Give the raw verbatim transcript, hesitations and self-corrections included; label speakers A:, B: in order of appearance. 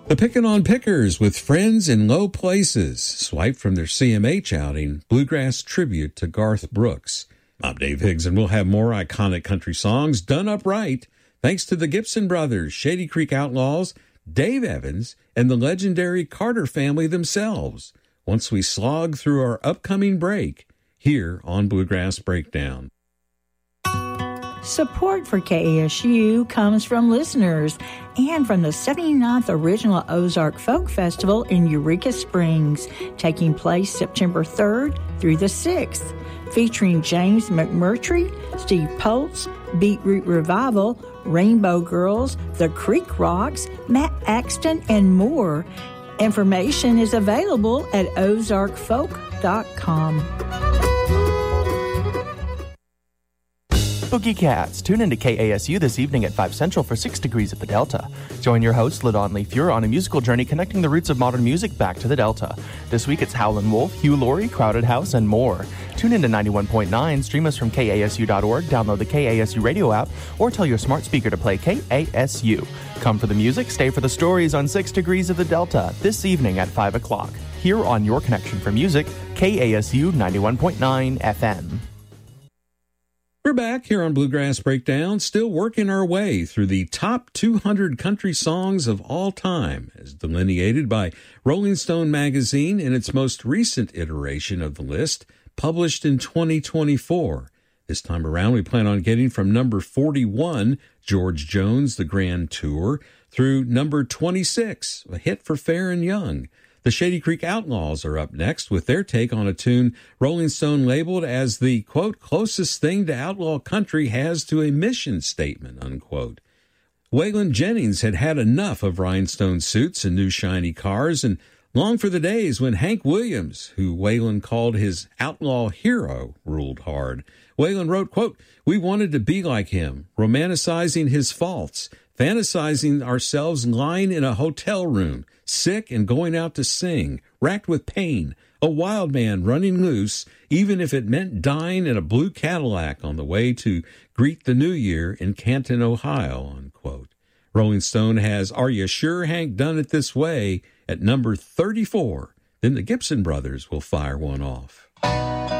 A: The Pickin' on Pickers with Friends in Low Places, swiped from their C M H outing, Bluegrass Tribute to Garth Brooks. I'm Dave Higgs, and we'll have more iconic country songs done up right, thanks to the Gibson Brothers, Shady Creek Outlaws, Dave Evans, and the legendary Carter family themselves, once we slog through our upcoming break here on Bluegrass Breakdown.
B: Support for K A S U comes from listeners and from the seventy-ninth Original Ozark Folk Festival in Eureka Springs, taking place September third through the sixth, featuring James McMurtry, Steve Poltz, Beetroot Revival, Rainbow Girls, The Creek Rocks, Matt Axton, and more. Information is available at ozark folk dot com.
C: Boogie Cats, tune into K A S U this evening at five Central for six Degrees of the Delta. Join your host, LaDon Leifure, on a musical journey connecting the roots of modern music back to the Delta. This week it's Howlin' Wolf, Hugh Laurie, Crowded House, and more. Tune into ninety-one point nine, stream us from K A S U dot org, download the K A S U radio app, or tell your smart speaker to play K A S U. Come for the music, stay for the stories on six Degrees of the Delta this evening at five o'clock. Here on Your Connection for Music, K A S U ninety-one point nine F M.
A: We're back here on Bluegrass Breakdown, still working our way through the top two hundred country songs of all time, as delineated by Rolling Stone magazine in its most recent iteration of the list, published in twenty twenty-four. This time around, we plan on getting from number forty-one, George Jones, The Grand Tour, through number twenty-six, a hit for Fair and Young. The Shady Creek Outlaws are up next with their take on a tune Rolling Stone labeled as the, quote, closest thing to outlaw country has to a mission statement, unquote. Waylon Jennings had had enough of rhinestone suits and new shiny cars and longed for the days when Hank Williams, who Waylon called his outlaw hero, ruled hard. Waylon wrote, quote, we wanted to be like him, romanticizing his faults, fantasizing ourselves lying in a hotel room, sick and going out to sing, racked with pain, a wild man running loose, even if it meant dying in a blue Cadillac on the way to greet the new year in Canton, Ohio, unquote. Rolling Stone has Are You Sure Hank Done It This Way at number thirty-four. Then the Gibson Brothers will fire one off.